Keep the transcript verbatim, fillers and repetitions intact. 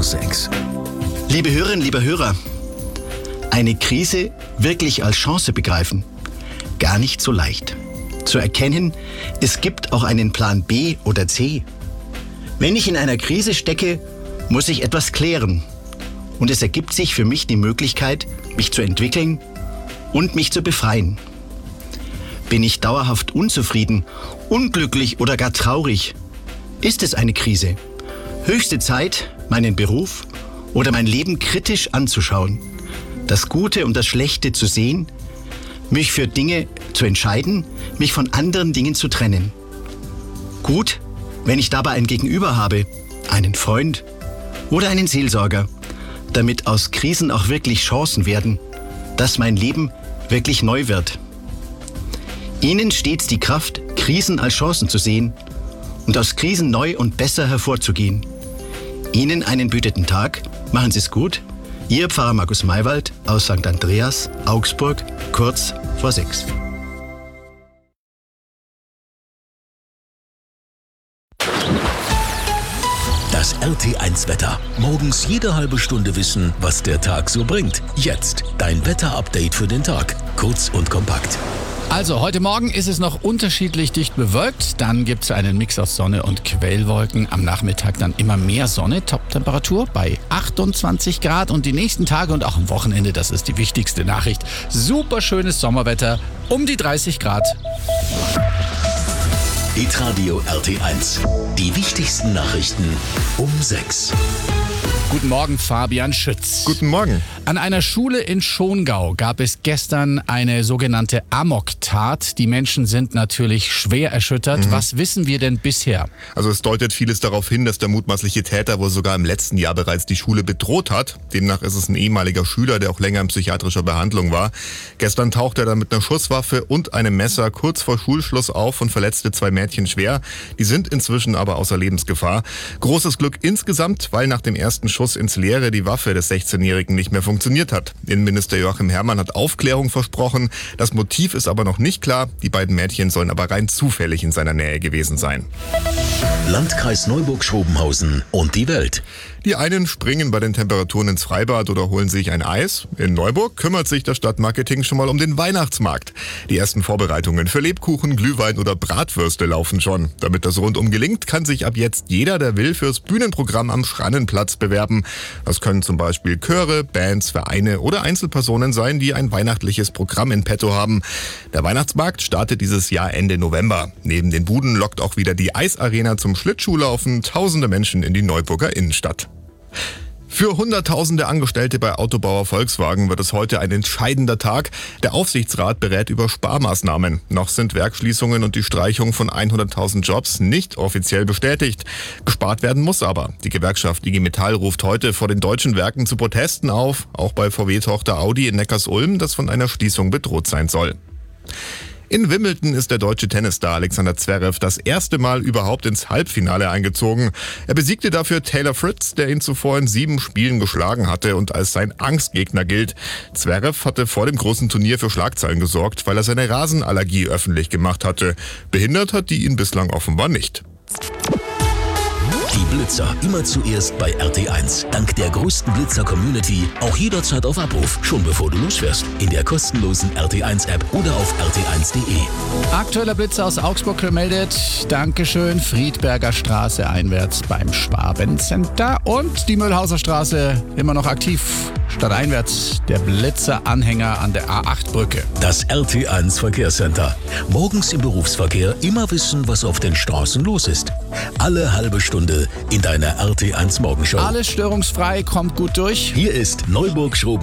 sechs. Liebe Hörerinnen, lieber Hörer, eine Krise wirklich als Chance begreifen, gar nicht so leicht. Zu erkennen, es gibt auch einen Plan B oder C. Wenn ich in einer Krise stecke, muss ich etwas klären. Und es ergibt sich für mich die Möglichkeit, mich zu entwickeln und mich zu befreien. Bin ich dauerhaft unzufrieden, unglücklich oder gar traurig, ist es eine Krise. Höchste Zeit, meinen Beruf oder mein Leben kritisch anzuschauen, das Gute und das Schlechte zu sehen, mich für Dinge zu entscheiden, mich von anderen Dingen zu trennen. Gut, wenn ich dabei ein Gegenüber habe, einen Freund oder einen Seelsorger, damit aus Krisen auch wirklich Chancen werden, dass mein Leben wirklich neu wird. Ihnen stets die Kraft, Krisen als Chancen zu sehen und aus Krisen neu und besser hervorzugehen. Ihnen einen behüteten Tag, machen Sie es gut. Ihr Pfarrer Markus Maywald aus Sankt Andreas, Augsburg, kurz vor sechs. Das R T eins Wetter. Morgens jede halbe Stunde wissen, was der Tag so bringt. Jetzt dein Wetter-Update für den Tag. Kurz und kompakt. Also, heute Morgen ist es noch unterschiedlich dicht bewölkt. Dann gibt es einen Mix aus Sonne und Quellwolken. Am Nachmittag dann immer mehr Sonne. Toptemperatur bei achtundzwanzig Grad. Und die nächsten Tage und auch am Wochenende, das ist die wichtigste Nachricht, super schönes Sommerwetter um die dreißig Grad. Hitradio R T eins. Die wichtigsten Nachrichten um sechs. Guten Morgen, Fabian Schütz. Guten Morgen. An einer Schule in Schongau gab es gestern eine sogenannte Amok-Tat. Die Menschen sind natürlich schwer erschüttert. Mhm. Was wissen wir denn bisher? Also es deutet vieles darauf hin, dass der mutmaßliche Täter wohl sogar im letzten Jahr bereits die Schule bedroht hat. Demnach ist es ein ehemaliger Schüler, der auch länger in psychiatrischer Behandlung war. Gestern tauchte er dann mit einer Schusswaffe und einem Messer kurz vor Schulschluss auf und verletzte zwei Mädchen schwer. Die sind inzwischen aber außer Lebensgefahr. Großes Glück insgesamt, weil nach dem ersten Schuss ins Leere die Waffe des sechzehnjährigen nicht mehr funktioniert hat. Innenminister Joachim Herrmann hat Aufklärung versprochen. Das Motiv ist aber noch nicht klar. Die beiden Mädchen sollen aber rein zufällig in seiner Nähe gewesen sein. Landkreis Neuburg-Schrobenhausen und die Welt. Die einen springen bei den Temperaturen ins Freibad oder holen sich ein Eis. In Neuburg kümmert sich das Stadtmarketing schon mal um den Weihnachtsmarkt. Die ersten Vorbereitungen für Lebkuchen, Glühwein oder Bratwürste laufen schon. Damit das rundum gelingt, kann sich ab jetzt jeder, der will, fürs Bühnenprogramm am Schrannenplatz bewerben. Das können zum Beispiel Chöre, Bands, Vereine oder Einzelpersonen sein, die ein weihnachtliches Programm in petto haben. Der Weihnachtsmarkt startet dieses Jahr Ende November. Neben den Buden lockt auch wieder die Eisarena zum Schlittschuhlaufen tausende Menschen in die Neuburger Innenstadt. Für hunderttausende Angestellte bei Autobauer Volkswagen wird es heute ein entscheidender Tag. Der Aufsichtsrat berät über Sparmaßnahmen. Noch sind Werksschließungen und die Streichung von hunderttausend Jobs nicht offiziell bestätigt. Gespart werden muss aber. Die Gewerkschaft I G Metall ruft heute vor den deutschen Werken zu Protesten auf. Auch bei V W-Tochter Audi in Neckarsulm, das von einer Schließung bedroht sein soll. In Wimbledon ist der deutsche Tennisstar Alexander Zverev das erste Mal überhaupt ins Halbfinale eingezogen. Er besiegte dafür Taylor Fritz, der ihn zuvor in sieben Spielen geschlagen hatte und als sein Angstgegner gilt. Zverev hatte vor dem großen Turnier für Schlagzeilen gesorgt, weil er seine Rasenallergie öffentlich gemacht hatte. Behindert hat die ihn bislang offenbar nicht. Die Blitzer immer zuerst bei R T eins. Dank der größten Blitzer-Community auch jederzeit auf Abruf, schon bevor du losfährst. In der kostenlosen R T eins App oder auf r t eins punkt d e. Aktueller Blitzer aus Augsburg gemeldet. Dankeschön. Friedberger Straße einwärts beim Schwabencenter und die Mühlhauser Straße immer noch aktiv. Stadteinwärts der Blitzer-Anhänger an der A acht Brücke. Das R T eins Verkehrscenter. Morgens im Berufsverkehr immer wissen, was auf den Straßen los ist. Alle halbe Stunde in deiner R T eins Morgenshow. Alles störungsfrei, kommt gut durch. Hier ist Neuburg-Schrobenhausen.